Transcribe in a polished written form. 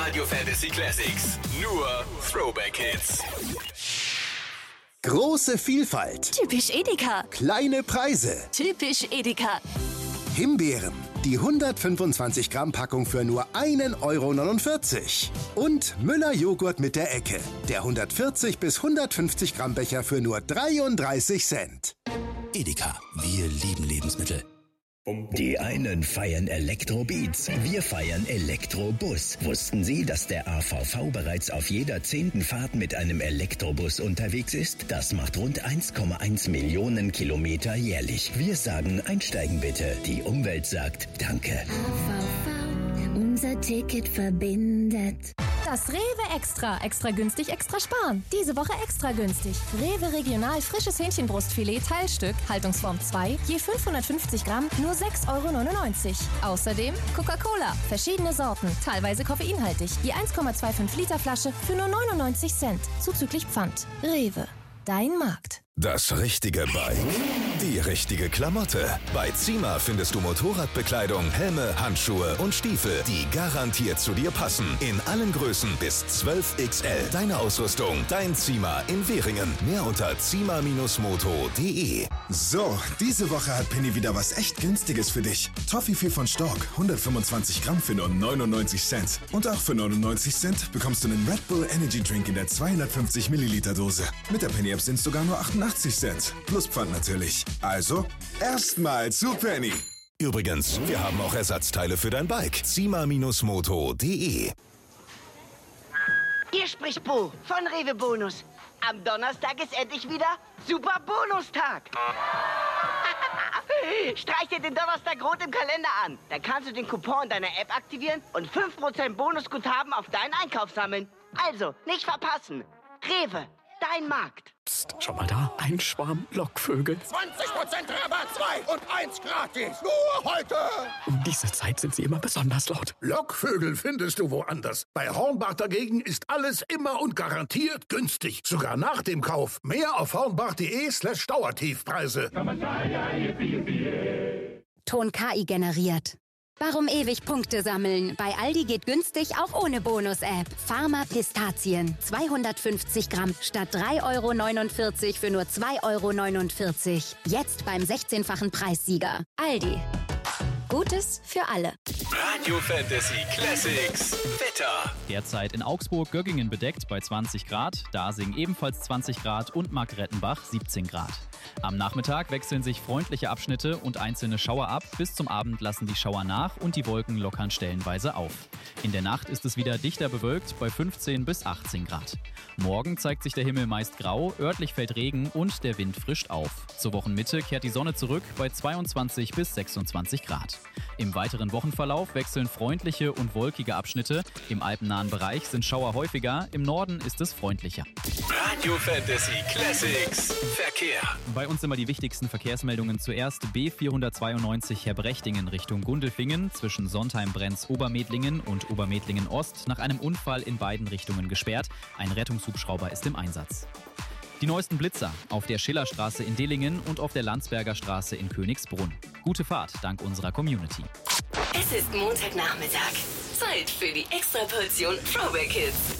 Radio Fantasy Classics. Nur Throwback-Hits. Große Vielfalt. Typisch Edeka. Kleine Preise. Typisch Edeka. Himbeeren. Die 125 Gramm Packung für nur 1,49 €. Und Müller Joghurt mit der Ecke. Der 140 bis 150 Gramm Becher für nur 33 Cent. Edeka, wir lieben Lebensmittel. Die einen feiern Elektrobeats, wir feiern Elektrobus. Wussten Sie, dass der AVV bereits auf jeder 10. Fahrt mit einem Elektrobus unterwegs ist? Das macht rund 1,1 Millionen Kilometer jährlich. Wir sagen, einsteigen bitte. Die Umwelt sagt Danke. AVV, unser Ticket verbindet. Das Rewe Extra. Extra günstig, extra sparen. Diese Woche extra günstig. Rewe Regional frisches Hähnchenbrustfilet Teilstück, Haltungsform 2, je 550 Gramm, nur 6,99 €. Außerdem Coca-Cola, verschiedene Sorten, teilweise koffeinhaltig, je 1,25 Liter Flasche für nur 99 Cent, zuzüglich Pfand. Rewe, dein Markt. Das richtige Bike, die richtige Klamotte. Bei Zima findest du Motorradbekleidung, Helme, Handschuhe und Stiefel, die garantiert zu dir passen. In allen Größen bis 12XL. Deine Ausrüstung, dein Zima in Währingen. Mehr unter zima-moto.de. So, diese Woche hat Penny wieder was echt Günstiges für dich. Toffifee von Stork, 125 Gramm für nur 99 Cent. Und auch für 99 Cent bekommst du einen Red Bull Energy Drink in der 250 Milliliter Dose. Mit der Penny App sind es sogar nur 88 Cent. Plus Pfand natürlich. Also, erstmal zu Penny. Übrigens, wir haben auch Ersatzteile für dein Bike. zima-moto.de. Hier spricht Bo von Rewe Bonus. Am Donnerstag ist endlich wieder Super Bonustag. Streich dir den Donnerstag rot im Kalender an. Dann kannst du den Coupon deiner App aktivieren und 5% Bonusguthaben auf deinen Einkauf sammeln. Also, nicht verpassen. Rewe, dein Markt. Psst, schau mal da, ein Schwarm Lockvögel. 20% Rabatt, 2 und 1 gratis. Nur heute. Um diese Zeit sind sie immer besonders laut. Lockvögel findest du woanders. Bei Hornbach dagegen ist alles immer und garantiert günstig. Sogar nach dem Kauf. Mehr auf hornbach.de/Dauertiefpreise. Ton KI generiert. Warum ewig Punkte sammeln? Bei Aldi geht günstig auch ohne Bonus-App. Pharma Pistazien. 250 Gramm statt 3,49 € für nur 2,49 €. Jetzt beim 16-fachen Preissieger. Aldi. Gutes für alle. Radio Fantasy Classics. Wetter. Derzeit in Augsburg, Göggingen bedeckt bei 20 Grad, Dasing ebenfalls 20 Grad und Markrettenbach 17 Grad. Am Nachmittag wechseln sich freundliche Abschnitte und einzelne Schauer ab. Bis zum Abend lassen die Schauer nach und die Wolken lockern stellenweise auf. In der Nacht ist es wieder dichter bewölkt bei 15 bis 18 Grad. Morgen zeigt sich der Himmel meist grau, örtlich fällt Regen und der Wind frischt auf. Zur Wochenmitte kehrt die Sonne zurück bei 22 bis 26 Grad. Im weiteren Wochenverlauf wechseln freundliche und wolkige Abschnitte. Im alpennahen Bereich sind Schauer häufiger, im Norden ist es freundlicher. Radio Fantasy Classics. Verkehr. Bei uns immer die wichtigsten Verkehrsmeldungen zuerst. B492 Herbrechtingen Richtung Gundelfingen zwischen Sontheim-Brenz-Obermedlingen und Obermedlingen-Ost nach einem Unfall in beiden Richtungen gesperrt. Ein Rettungshubschrauber ist im Einsatz. Die neuesten Blitzer auf der Schillerstraße in Dillingen und auf der Landsberger Straße in Königsbrunn. Gute Fahrt dank unserer Community. Es ist Montagnachmittag. Zeit für die Extraportion Throwback Hits.